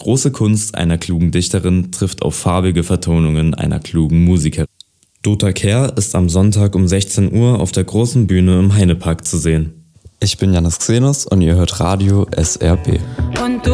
Große Kunst einer klugen Dichterin trifft auf farbige Vertonungen einer klugen Musikerin. Dota Kehr ist am Sonntag um 16 Uhr auf der großen Bühne im Heinepark zu sehen. Ich bin Janis Xenos und ihr hört Radio SRB. Und du